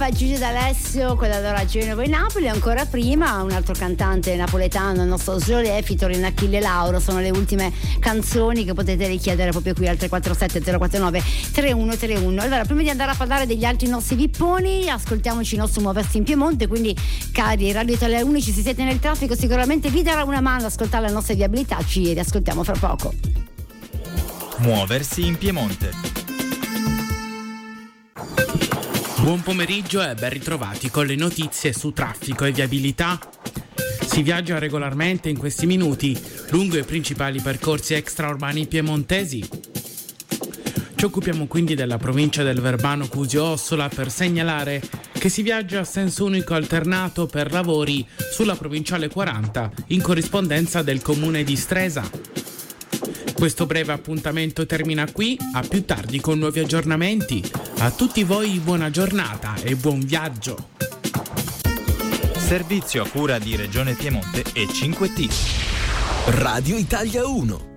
Gigi D'Alessio, quella d'ora Genova e Napoli. Ancora prima un altro cantante napoletano, il nostro Jolè featuring Achille Lauro. Sono le ultime canzoni che potete richiedere proprio qui al 347 049 3131. Allora, prima di andare a parlare degli altri nostri vipponi, ascoltiamoci il nostro Muoversi in Piemonte. Quindi, cari Radio Italia Unici, se siete nel traffico sicuramente vi darà una mano ad ascoltare la nostra viabilità. Ci riascoltiamo fra poco. Muoversi in Piemonte. Buon pomeriggio e ben ritrovati con le notizie su traffico e viabilità. Si viaggia regolarmente in questi minuti lungo i principali percorsi extraurbani piemontesi. Ci occupiamo quindi della provincia del Verbano Cusio Ossola per segnalare che si viaggia a senso unico alternato per lavori sulla provinciale 40 in corrispondenza del comune di Stresa. Questo breve appuntamento termina qui, a più tardi con nuovi aggiornamenti. A tutti voi buona giornata e buon viaggio. Servizio a cura di Regione Piemonte e 5T. Radio Italia 1.